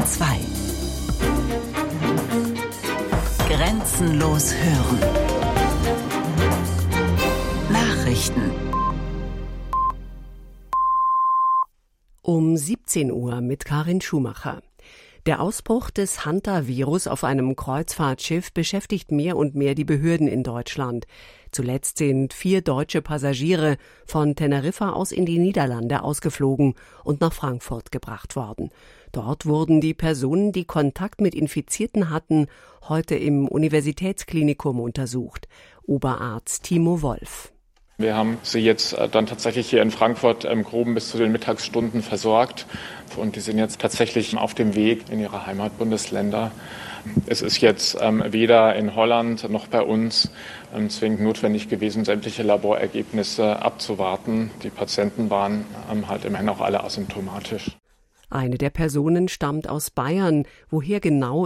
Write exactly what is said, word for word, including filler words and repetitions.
zwei. Grenzenlos hören. Nachrichten. Um siebzehn Uhr mit Karin Schumacher. Der Ausbruch des Hanta-Virus auf einem Kreuzfahrtschiff beschäftigt mehr und mehr die Behörden in Deutschland. Zuletzt sind vier deutsche Passagiere von Teneriffa aus in die Niederlande ausgeflogen und nach Frankfurt gebracht worden. Dort wurden die Personen, die Kontakt mit Infizierten hatten, heute im Universitätsklinikum untersucht. Oberarzt Timo Wolf. Wir haben sie jetzt dann tatsächlich hier in Frankfurt im Groben bis zu den Mittagsstunden versorgt. Und die sind jetzt tatsächlich auf dem Weg in ihre Heimatbundesländer. Es ist jetzt ähm, weder in Holland noch bei uns ähm, zwingend notwendig gewesen, sämtliche Laborergebnisse abzuwarten. Die Patienten waren ähm, halt immerhin auch alle asymptomatisch. Eine der Personen stammt aus Bayern. Woher genau